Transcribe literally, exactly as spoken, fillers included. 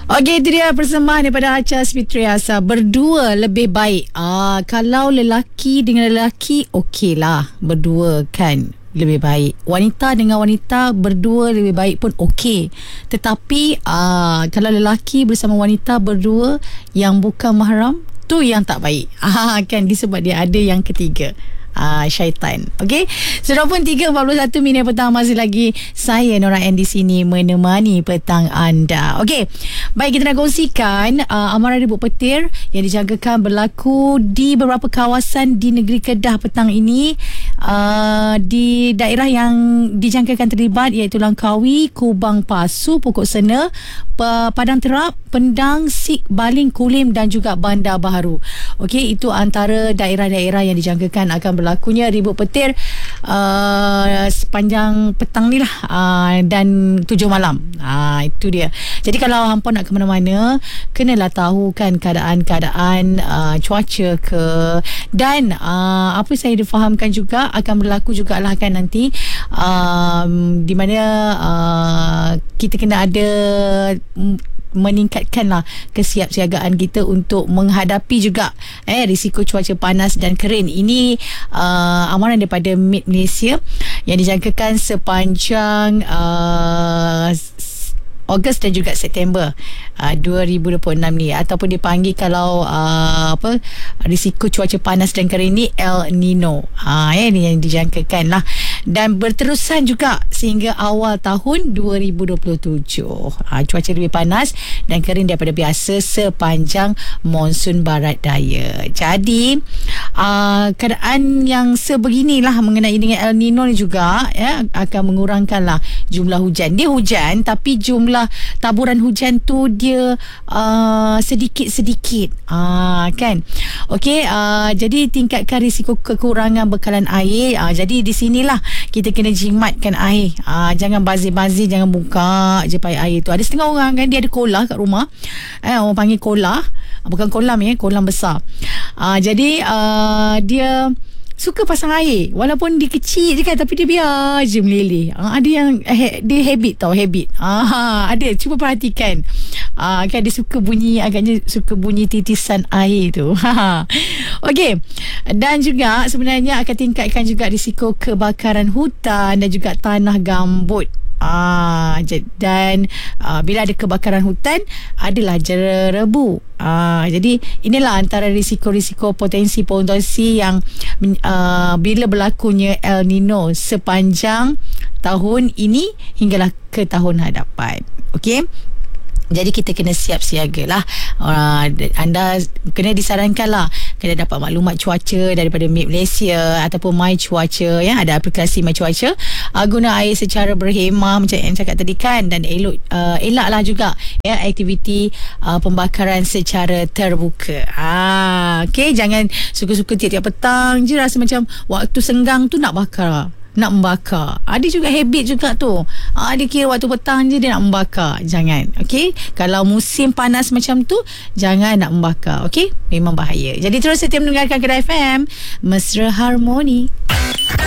Okey, itu dia persembahan daripada Acha Fitriasa. Berdua lebih baik. Ah, kalau lelaki dengan lelaki, okey lah. Berdua kan lebih baik. Wanita dengan wanita berdua lebih baik pun okey. Tetapi ah, kalau lelaki bersama wanita berdua yang bukan mahram, tu yang tak baik. Ah, kan disebab dia ada yang ketiga. Ah, syaitan. Okey. So dua puluh tiga empat puluh satu minit petang masih lagi saya Nora N di sini menemani petang anda. Okey. Baik, kita nak kongsikan uh, amaran ribut petir yang dijangkakan berlaku di beberapa kawasan di negeri Kedah petang ini. Uh, di daerah yang dijangkakan terlibat iaitu Langkawi, Kubang Pasu, Pokok Sena, Padang Terap, Pendang, Sik, Baling, Kulim dan juga Bandar Baharu. Okey, itu antara daerah-daerah yang dijangkakan akan berlakunya ribut petir uh, sepanjang petang ni lah uh, dan tujuh malam. Uh, itu dia. Jadi kalau hampa nak ke mana-mana, kenalah tahu kan keadaan-keadaan uh, cuaca ke, dan uh, apa saya difahamkan juga akan berlaku jugalah kan nanti um, di mana uh, kita kena ada meningkatkanlah kesiapsiagaan kita untuk menghadapi juga eh risiko cuaca panas dan kering. Ini uh, amaran daripada M I T Malaysia yang dijangkakan sepanjang uh, Ogos dan juga September uh, dua ribu dua puluh enam ni, ataupun dipanggil kalau uh, apa risiko cuaca panas dan kering ni El Nino. Ha, eh, ni yang dijangkakan lah, dan berterusan juga sehingga awal tahun dua ribu dua puluh tujuh. Ha, cuaca lebih panas dan kering daripada biasa sepanjang monsun barat daya. Jadi uh, keadaan yang sebeginilah mengenai dengan El Nino ni juga ya, akan mengurangkanlah jumlah hujan. Dia hujan tapi jumlah taburan hujan tu dia uh, sedikit-sedikit uh, kan. Okey, uh, jadi tingkatkan risiko kekurangan bekalan air. uh, Jadi di sinilah kita kena jimatkan air. uh, Jangan bazir-bazir, jangan buka je paip air tu. Ada setengah orang kan, dia ada kolah kat rumah, eh, orang panggil kolah, bukan kolam ya, kolam besar. uh, Jadi uh, dia suka pasang air walaupun dia kecil je kan, tapi dia biar je meleleh. Ha, ada yang he, dia habit tau, habit. Ha, ada, cuba perhatikan. Ha, kan dia suka bunyi, agaknya suka bunyi titisan air tu. Ha. Okey. Dan juga sebenarnya akan tingkatkan juga risiko kebakaran hutan dan juga tanah gambut. Ah, dan ah, bila ada kebakaran hutan adalah jerebu. Ah, jadi inilah antara risiko-risiko potensi-potensi yang ah, bila berlakunya El Nino sepanjang tahun ini hinggalah ke tahun hadapan. Okey. Jadi kita kena siap siaga lah. uh, Anda kena disarankan lah kena dapat maklumat cuaca daripada M I T Malaysia ataupun My Cuaca ya. Ada aplikasi My Cuaca. uh, Guna air secara berhemah macam yang cakap tadi kan, dan elok, uh, elaklah juga ya aktiviti uh, pembakaran secara terbuka. ah, Okay, jangan suka-suka tiap-tiap petang je rasa macam waktu senggang tu nak bakar, nak membakar. Ada juga habit juga tu. Ah, dia kira waktu petang je dia nak membakar. Jangan. Okey? Kalau musim panas macam tu, jangan nak membakar. Okey? Memang bahaya. Jadi terus setia mendengarkan Kedah F M, Mesra Harmoni.